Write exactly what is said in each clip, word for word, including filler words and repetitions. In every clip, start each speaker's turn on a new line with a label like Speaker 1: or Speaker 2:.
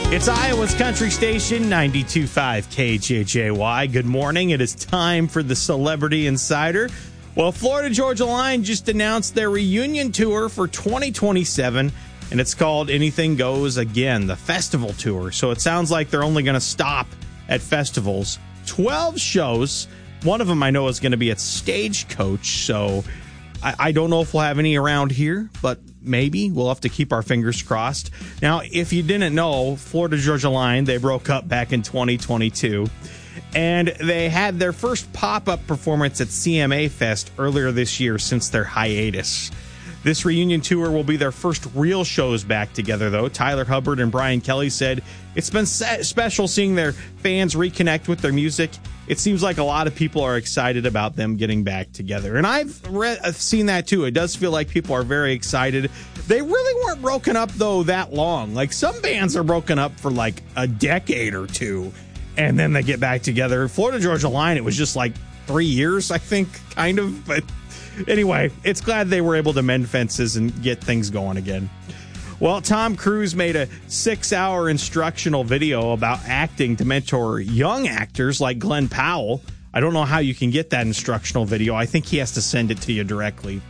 Speaker 1: It's Iowa's country station, ninety-two point five K J J Y. Good morning. It is time for the Celebrity Insider. Well, Florida Georgia Line just announced their reunion tour for twenty twenty-seven, and it's called Anything Goes Again, the festival tour. So it sounds like they're only going to stop at festivals. twelve shows. One of them I know is going to be at Stagecoach, so I, I don't know if we'll have any around here, but maybe. We'll have to keep our fingers crossed. Now, if you didn't know, Florida Georgia Line, they broke up back in twenty twenty-two, and they had their first pop-up performance at C M A Fest earlier this year since their hiatus. This reunion tour will be their first real shows back together, though. Tyler Hubbard and Brian Kelly said it's been special seeing their fans reconnect with their music. It seems like a lot of people are excited about them getting back together. And I've, read, I've seen that, too. It does feel like people are very excited. They really weren't broken up, though, that long. Like, some bands are broken up for, like, a decade or two, and then they get back together. Florida Georgia Line, it was just, like, three years, I think, kind of. But anyway, it's glad they were able to mend fences and get things going again. Well, Tom Cruise made a six-hour instructional video about acting to mentor young actors like Glenn Powell. I don't know how you can get that instructional video. I think he has to send it to you directly.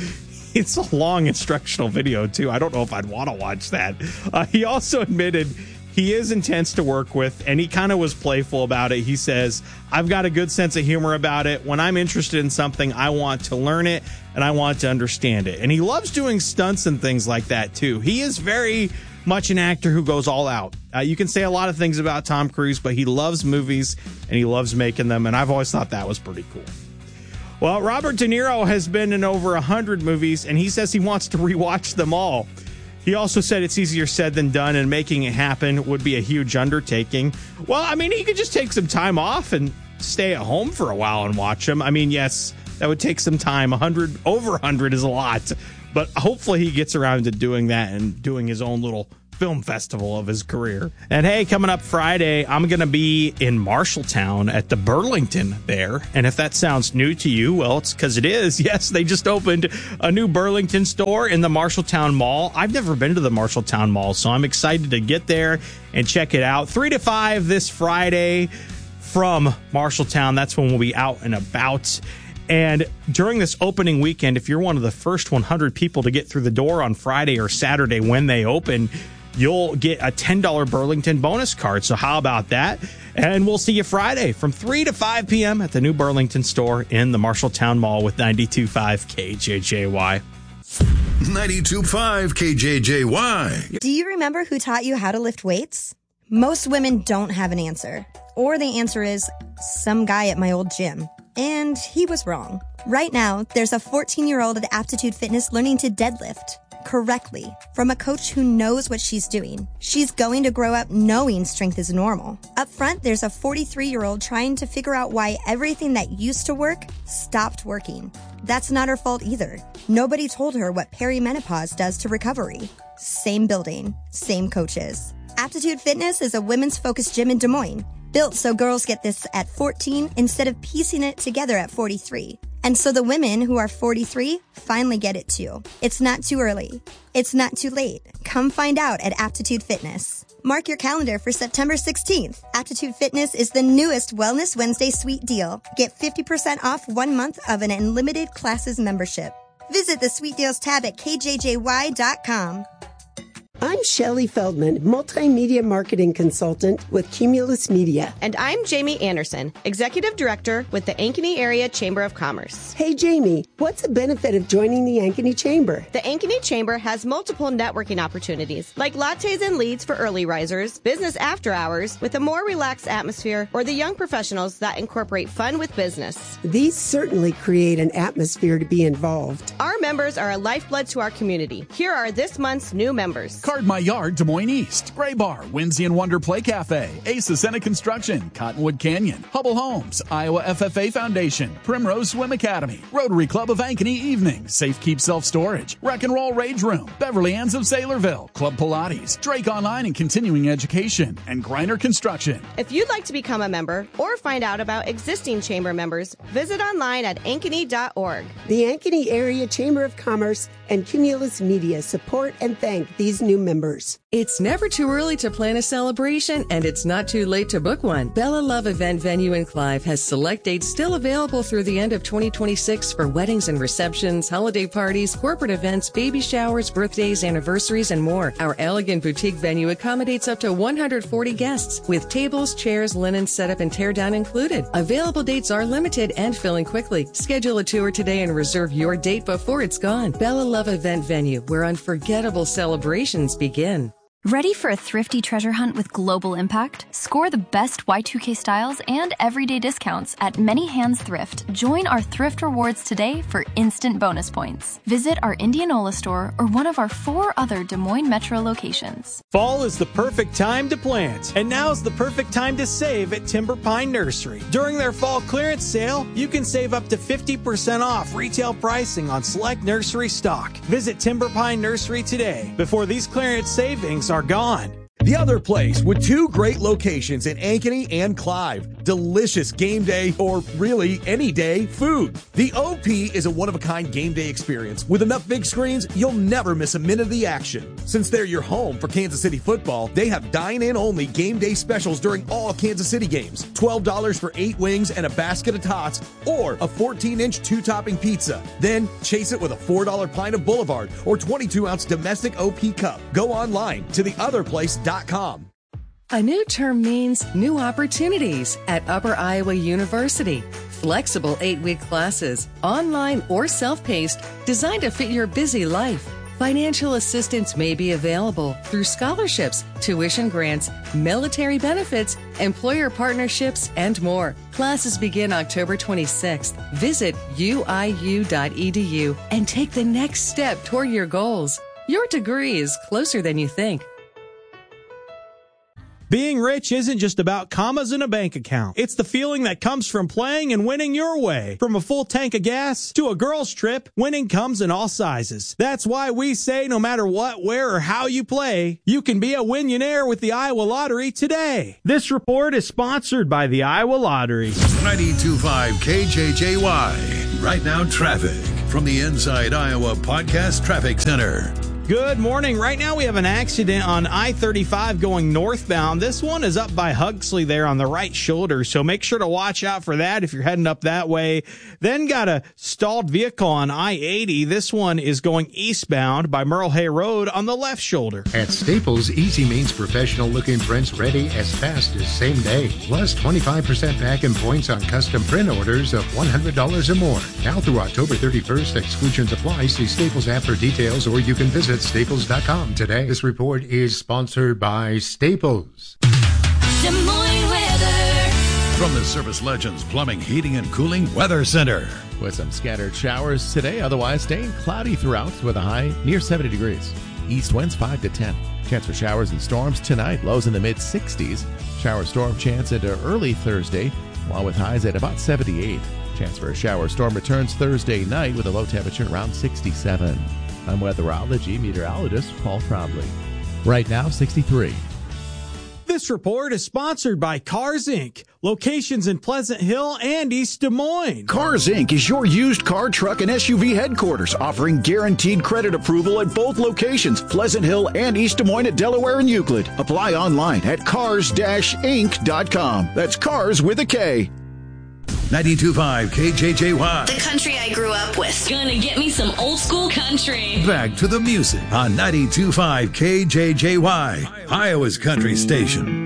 Speaker 1: It's a long instructional video, too. I don't know if I'd want to watch that. Uh, he also admitted he is intense to work with, and he kind of was playful about it. He says, I've got a good sense of humor about it. When I'm interested in something, I want to learn it, and I want to understand it. And he loves doing stunts and things like that, too. He is very much an actor who goes all out. Uh, you can say a lot of things about Tom Cruise, but he loves movies, and he loves making them, and I've always thought that was pretty cool. Well, Robert De Niro has been in over one hundred movies, and he says he wants to rewatch them all. He also said it's easier said than done, and making it happen would be a huge undertaking. Well, I mean, he could just take some time off and stay at home for a while and watch them. I mean, yes, that would take some time. one hundred, over one hundred is a lot. But hopefully he gets around to doing that and doing his own little film festival of his career. And hey, coming up Friday, I'm going to be in Marshalltown at the Burlington there. And if that sounds new to you, well, it's because it is. Yes, they just opened a new Burlington store in the Marshalltown Mall. I've never been to the Marshalltown Mall, so I'm excited to get there and check it out. three to five this Friday from Marshalltown. That's when we'll be out and about. And during this opening weekend, if you're one of the first one hundred people to get through the door on Friday or Saturday when they open, you'll get a ten dollars Burlington bonus card. So how about that? And we'll see you Friday from three to five p.m. at the new Burlington store in the Marshalltown Mall with ninety-two point five K J J Y.
Speaker 2: ninety-two point five K J J Y.
Speaker 3: Do you remember who taught you how to lift weights? Most women don't have an answer. Or the answer is some guy at my old gym. And he was wrong. Right now, there's a fourteen-year-old at Aptitude Fitness learning to deadlift correctly from a coach who knows what she's doing. She's going to grow up knowing strength is normal. Up front, there's a forty-three-year-old trying to figure out why everything that used to work stopped working. That's not her fault either. Nobody told her what perimenopause does to recovery. Same building, same coaches. Aptitude Fitness is a women's focused gym in Des Moines, built so girls get this at fourteen instead of piecing it together at forty-three. And so the women who are forty-three finally get it too. It's not too early. It's not too late. Come find out at Aptitude Fitness. Mark your calendar for September sixteenth. Aptitude Fitness is the newest Wellness Wednesday sweet deal. Get fifty percent off one month of an unlimited classes membership. Visit the sweet deals tab at K J J Y dot com.
Speaker 4: I'm Shelley Feldman, multimedia marketing consultant with Cumulus Media.
Speaker 5: And I'm Jamie Anderson, executive director with the Ankeny Area Chamber of Commerce.
Speaker 4: Hey, Jamie, what's the benefit of joining the Ankeny Chamber?
Speaker 5: The Ankeny Chamber has multiple networking opportunities, like lattes and leads for early risers, business after hours with a more relaxed atmosphere, or the young professionals that incorporate fun with business.
Speaker 4: These certainly create an atmosphere to be involved.
Speaker 5: Our members are a lifeblood to our community. Here are this month's new members.
Speaker 6: Card My Yard, Des Moines East, Gray Bar, Whimsy and Wonder Play Cafe, Ace Ascena Construction, Cottonwood Canyon, Hubble Homes, Iowa F F A Foundation, Primrose Swim Academy, Rotary Club of Ankeny Evening, Safe Keep Self Storage, Wreck and Roll Rage Room, Beverly Ann's of Saylorville, Club Pilates, Drake Online and Continuing Education, and Griner Construction.
Speaker 5: If you'd like to become a member or find out about existing chamber members, visit online at ankeny dot org.
Speaker 4: The Ankeny Area Chamber of Commerce and Cumulus Media support and thank these new members.
Speaker 7: It's never too early to plan a celebration, and it's not too late to book one. Bella Love Event Venue in Clive has select dates still available through the end of twenty twenty-six for weddings and receptions, holiday parties, corporate events, baby showers, birthdays, anniversaries, and more. Our elegant boutique venue accommodates up to one hundred forty guests with tables, chairs, linen setup, and teardown included. Available dates are limited and filling quickly. Schedule a tour today and reserve your date before it's gone. Bella Love Event Venue, where unforgettable celebrations begin.
Speaker 8: Ready for a thrifty treasure hunt with global impact? Score the best Y two K styles and everyday discounts at Many Hands Thrift. Join our thrift rewards today for instant bonus points. Visit our Indianola store or one of our four other Des Moines Metro locations.
Speaker 1: Fall is the perfect time to plant, and now's the perfect time to save at Timber Pine Nursery. During their fall clearance sale, you can save up to fifty percent off retail pricing on select nursery stock. Visit Timber Pine Nursery today before these clearance savings are gone.
Speaker 9: The Other Place, with two great locations in Ankeny and Clive. Delicious game day, or really any day, food. The O P is a one-of-a-kind game day experience. With enough big screens, you'll never miss a minute of the action. Since they're your home for Kansas City football, they have dine-in only game day specials during all Kansas City games. twelve dollars for eight wings and a basket of tots, or a fourteen inch two-topping pizza. Then chase it with a four dollar pint of Boulevard or twenty-two ounce domestic O P cup. Go online to the other place dot com.
Speaker 7: A new term means new opportunities at Upper Iowa University. Flexible eight-week classes, online or self-paced, designed to fit your busy life. Financial assistance may be available through scholarships, tuition grants, military benefits, employer partnerships, and more. Classes begin October twenty-sixth. Visit U I U dot E D U and take the next step toward your goals. Your degree is closer than you think.
Speaker 1: Being rich isn't just about commas in a bank account. It's the feeling that comes from playing and winning your way. From a full tank of gas to a girl's trip, winning comes in all sizes. That's why we say no matter what, where, or how you play, you can be a winionaire with the Iowa Lottery today. This report is sponsored by the Iowa Lottery.
Speaker 2: ninety-two point five K J J Y. Right now, traffic from the Inside Iowa Podcast Traffic Center.
Speaker 1: Good morning. Right now we have an accident on I thirty-five going northbound. This one is up by Huxley there on the right shoulder, so make sure to watch out for that if you're heading up that way. Then got a stalled vehicle on I eighty. This one is going eastbound by Merle Hay Road on the left shoulder.
Speaker 10: At Staples, easy means professional-looking prints ready as fast as same day. Plus twenty-five percent back in points on custom print orders of one hundred dollars or more. Now through October thirty-first, exclusions apply. See Staples app for details, or you can visit Staples dot com today. This report is sponsored by Staples.
Speaker 11: Des Moines weather.
Speaker 2: From the Service Legends Plumbing, Heating, and Cooling Weather Center.
Speaker 12: With some scattered showers today, otherwise staying cloudy throughout with a high near seventy degrees. East winds five to ten. Chance for showers and storms tonight, lows in the mid sixties. Shower storm chance into early Thursday, while with highs at about seventy-eight. Chance for a shower storm returns Thursday night with a low temperature around sixty-seven. I'm weatherology meteorologist Paul Trombley. Right now, sixty-three.
Speaker 1: This report is sponsored by Cars Incorporated. Locations in Pleasant Hill and East Des Moines.
Speaker 13: Cars Incorporated is your used car, truck, and S U V headquarters, offering guaranteed credit approval at both locations, Pleasant Hill and East Des Moines at Delaware and Euclid. Apply online at cars dash inc dot com. That's cars with a K.
Speaker 2: ninety-two point five K J J Y.
Speaker 11: The country I grew up with. Gonna get me some old school country.
Speaker 2: Back to the music on ninety-two point five K J J Y, Iowa's country station.